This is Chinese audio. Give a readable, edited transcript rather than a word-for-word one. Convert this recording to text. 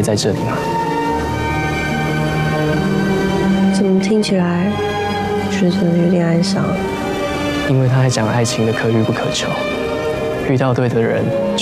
在这里吗？ 怎么听起来觉得有点哀伤？ 因为他在讲爱情的可遇不可求，遇到对的人